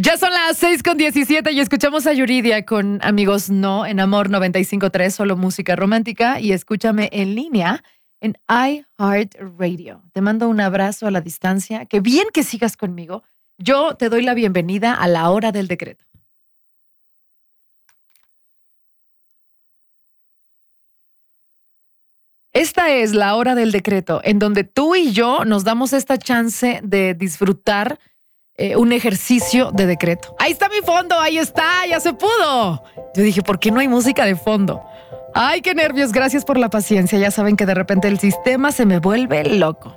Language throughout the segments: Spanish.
Ya son las 6:17 y escuchamos a Yuridia con Amigos No en Amor 95.3, solo música romántica, y escúchame en línea en iHeartRadio. Te mando un abrazo a la distancia. Qué bien que sigas conmigo. Yo te doy la bienvenida a la hora del decreto. Esta es la hora del decreto, en donde tú y yo nos damos esta chance de disfrutar un ejercicio de decreto. Ahí está mi fondo, ahí está, ya se pudo. Yo dije, ¿por qué no hay música de fondo? Ay, qué nervios, gracias por la paciencia. Ya saben que de repente el sistema se me vuelve loco.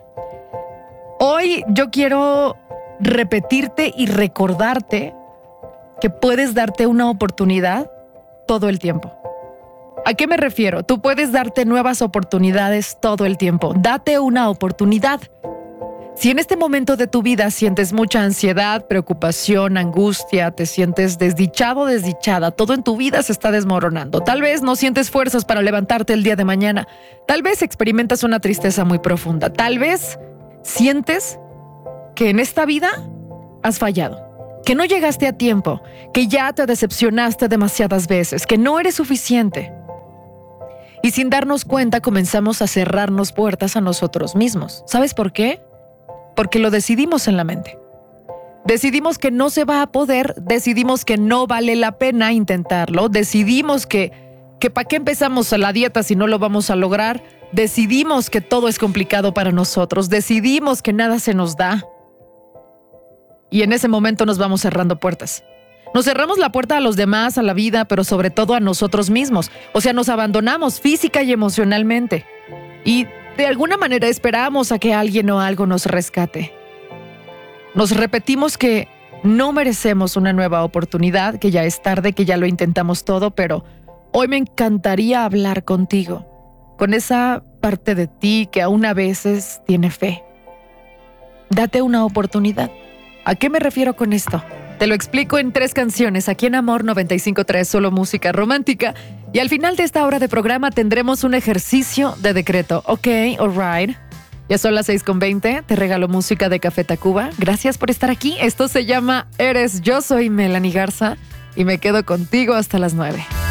Hoy yo quiero repetirte y recordarte que puedes darte una oportunidad todo el tiempo. ¿A qué me refiero? Tú puedes darte nuevas oportunidades todo el tiempo. Date una oportunidad. Si en este momento de tu vida sientes mucha ansiedad, preocupación, angustia, te sientes desdichado o desdichada, todo en tu vida se está desmoronando. Tal vez no sientes fuerzas para levantarte el día de mañana. Tal vez experimentas una tristeza muy profunda. Tal vez sientes que en esta vida has fallado, que no llegaste a tiempo, que ya te decepcionaste demasiadas veces, que no eres suficiente. Y sin darnos cuenta comenzamos a cerrarnos puertas a nosotros mismos. ¿Sabes por qué? Porque lo decidimos en la mente. Decidimos que no se va a poder, decidimos que no vale la pena intentarlo, decidimos que para qué empezamos la dieta si no lo vamos a lograr, decidimos que todo es complicado para nosotros, decidimos que nada se nos da. Y en ese momento nos vamos cerrando puertas. Nos cerramos la puerta a los demás, a la vida, pero sobre todo a nosotros mismos. O sea, nos abandonamos física y emocionalmente. Y de alguna manera esperamos a que alguien o algo nos rescate. Nos repetimos que no merecemos una nueva oportunidad, que ya es tarde, que ya lo intentamos todo, pero hoy me encantaría hablar contigo, con esa parte de ti que aún a veces tiene fe. Date una oportunidad. ¿A qué me refiero con esto? Te lo explico en 3 canciones, aquí en Amor 95.3, solo música romántica. Y al final de esta hora de programa tendremos un ejercicio de decreto. Ok, alright. Ya son las 6:20, te regalo música de Café Tacuba. Gracias por estar aquí. Esto se llama Eres. Yo soy Melanie Garza y me quedo contigo hasta las 9.